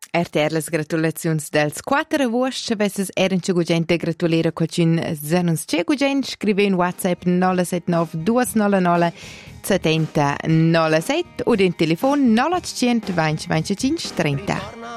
Erterles gratulazions dels 4 agost, vesses eren ci gugente gratulera cocin zanus ce gugen, scrive in WhatsApp 079 299 70 07 o in telefon 0800 20 25 30.